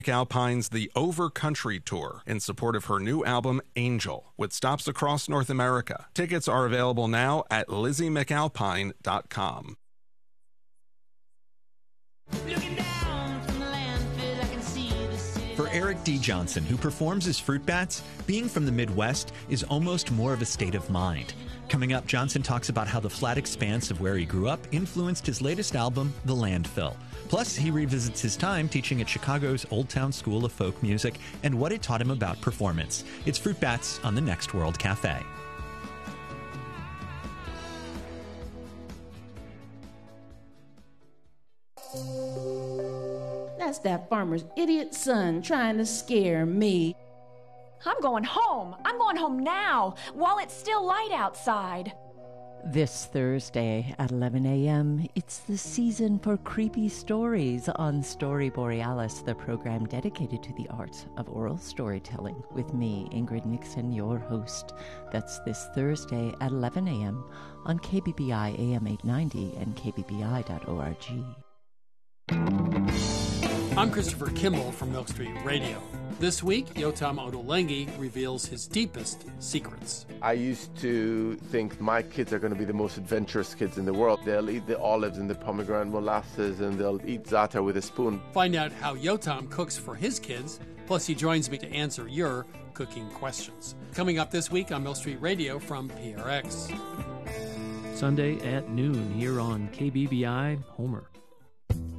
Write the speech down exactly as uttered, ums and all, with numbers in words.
Alpine's The Over Country Tour in support of her new album, Angel, with stops across North America. Tickets are available now at lizzie mcalpine dot com. For Eric D. Johnson, who performs as Fruit Bats, being from the Midwest is almost more of a state of mind. Coming up, Johnson talks about how the flat expanse of where he grew up influenced his latest album, The Landfill. Plus, he revisits his time teaching at Chicago's Old Town School of Folk Music and what it taught him about performance. It's Fruit Bats on the Next World Cafe. That's that farmer's idiot son trying to scare me. I'm going home. I'm going home now, while it's still light outside. This Thursday at eleven a.m., it's the season for creepy stories on Story Borealis, the program dedicated to the art of oral storytelling, with me, Ingrid Nixon, your host. That's this Thursday at eleven a.m. on K B B I A M eight ninety and K B B I dot org. I'm Christopher Kimball from Milk Street Radio. This week, Yotam Ottolenghi reveals his deepest secrets. I used to think my kids are going to be the most adventurous kids in the world. They'll eat the olives and the pomegranate molasses, and they'll eat za'atar with a spoon. Find out how Yotam cooks for his kids, plus he joins me to answer your cooking questions. Coming up this week on Milk Street Radio from P R X. Sunday at noon here on K B B I Homer.